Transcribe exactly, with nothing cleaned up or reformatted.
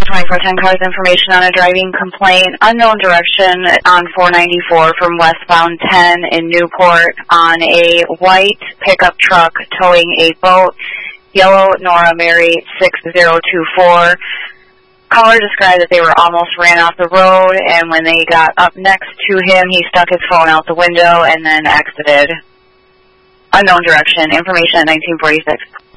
twenty-four ten cars information on a driving complaint. Unknown direction on four ninety-four from westbound ten in Newport on a white pickup truck towing a boat. Yellow Nora Mary six zero two four. Caller described that they were almost ran off the road, and when they got up next to him, he stuck his phone out the window and then exited. Unknown direction. Information at nineteen forty-six.